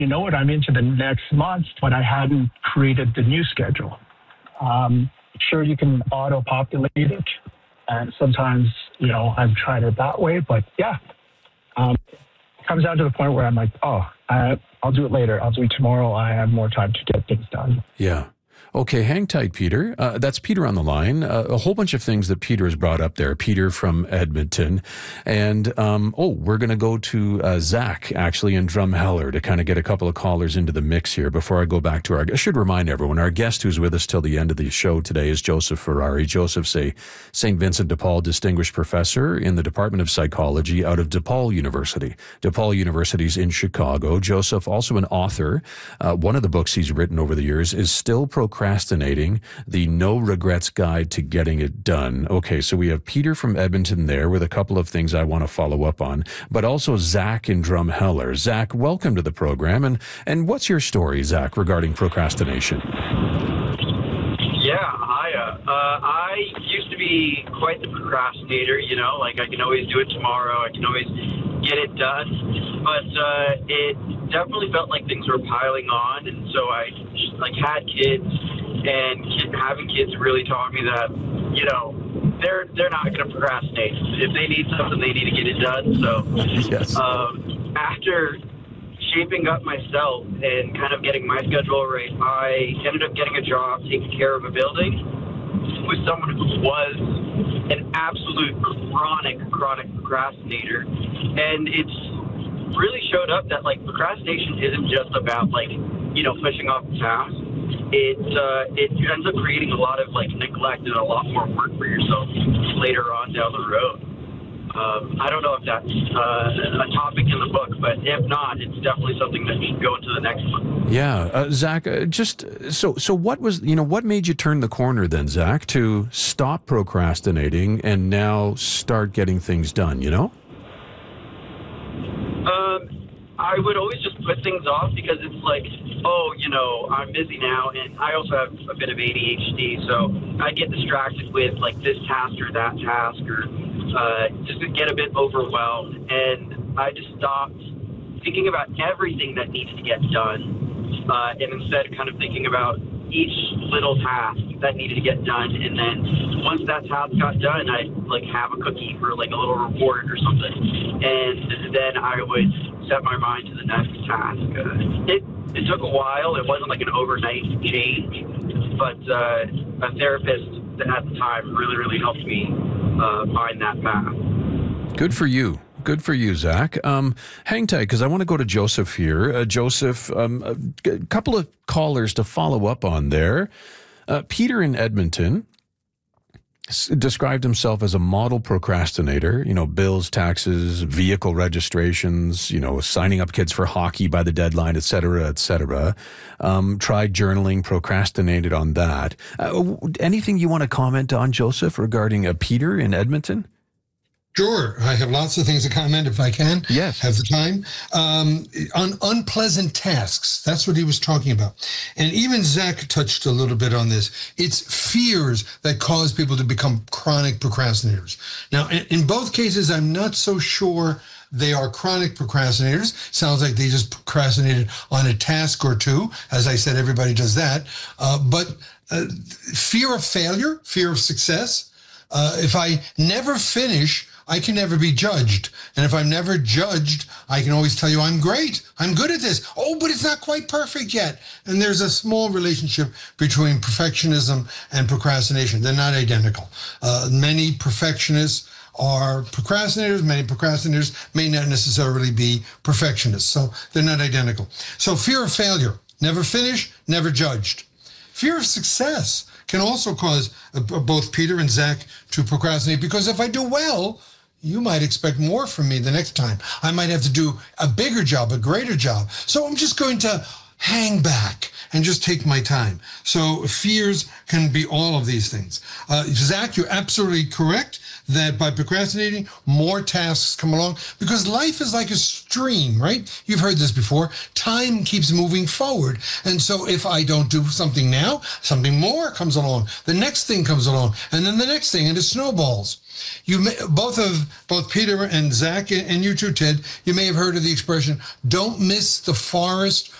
you know what, I'm into the next month, but I hadn't created the new schedule. Sure, you can auto-populate it, and sometimes, I've tried it that way, but yeah. It comes down to the point where I'm like, I'll do it later. I'll do it tomorrow. I have more time to get things done. Yeah. Okay, hang tight, Peter. That's Peter on the line. A whole bunch of things that Peter has brought up there. Peter from Edmonton. And, we're going to go to Zach, actually, in Drumheller to kind of get a couple of callers into the mix here before I go back to I should remind everyone, our guest who's with us till the end of the show today is Joseph Ferrari. Joseph's a St. Vincent de Paul Distinguished Professor in the Department of Psychology out of DePaul University. DePaul University's in Chicago. Joseph, also an author. One of the books he's written over the years is Still Procrastinating, the No Regrets Guide to Getting It Done. Okay, so we have Peter from Edmonton there with a couple of things I want to follow up on, but also Zach in Drumheller. Zach, welcome to the program. And what's your story, Zach, regarding procrastination? Yeah, hiya. I used to be quite the procrastinator, like I can always do it tomorrow, I can always get it done, but it definitely felt like things were piling on, and so I had kids, and having kids really taught me that, they're not going to procrastinate. If they need something, they need to get it done. So yes. After shaping up myself and kind of getting my schedule right, I ended up getting a job taking care of a building with someone who was an absolute chronic procrastinator. And it's really showed up that, procrastination isn't just about, pushing off the task. It ends up creating a lot of, neglect and a lot more work for yourself later on down the road. I don't know if that's a topic in the book, but if not, it's definitely something that should go into the next one. Yeah. Zach, so what was, what made you turn the corner then, Zach, to stop procrastinating and now start getting things done, I would always just put things off because it's I'm busy now, and I also have a bit of ADHD, so I get distracted with this task or that task, or just get a bit overwhelmed, and I just stopped thinking about everything that needs to get done, and instead kind of thinking about each little task that needed to get done, and then once that task got done, I'd have a cookie for a little reward or something, and then I would set my mind to the next task. It took a while. It wasn't an overnight change, but a therapist at the time really helped me find that path. Good for you. Good for you, Zach. Hang tight, because I want to go to Joseph here. Joseph, a couple of callers to follow up on there. Peter in Edmonton described himself as a model procrastinator, bills, taxes, vehicle registrations, signing up kids for hockey by the deadline, et cetera, et cetera. Tried journaling, procrastinated on that. Anything you want to comment on, Joseph, regarding Peter in Edmonton? Sure. I have lots of things to comment if I can. Yes. Have the time. On unpleasant tasks, that's what he was talking about. And even Zach touched a little bit on this. It's fears that cause people to become chronic procrastinators. Now, in both cases, I'm not so sure they are chronic procrastinators. Sounds like they just procrastinated on a task or two. As I said, everybody does that. But fear of failure, fear of success. If I never finish, I can never be judged. And if I'm never judged, I can always tell you I'm great. I'm good at this. Oh, but it's not quite perfect yet. And there's a small relationship between perfectionism and procrastination. They're not identical. Many perfectionists are procrastinators. Many procrastinators may not necessarily be perfectionists. So they're not identical. So fear of failure, never finish, never judged. Fear of success can also cause both Peter and Zach to procrastinate, because if I do well, you might expect more from me the next time. I might have to do a bigger job, a greater job. So I'm just going to hang back and just take my time. So fears can be all of these things. Zach, you're absolutely correct that by procrastinating, more tasks come along because life is like a stream, right? You've heard this before. Time keeps moving forward. And so if I don't do something now, something more comes along. The next thing comes along, and then the next thing, and it snowballs. Both Peter and Zach, and you too, Ted, you may have heard of the expression, don't miss the forest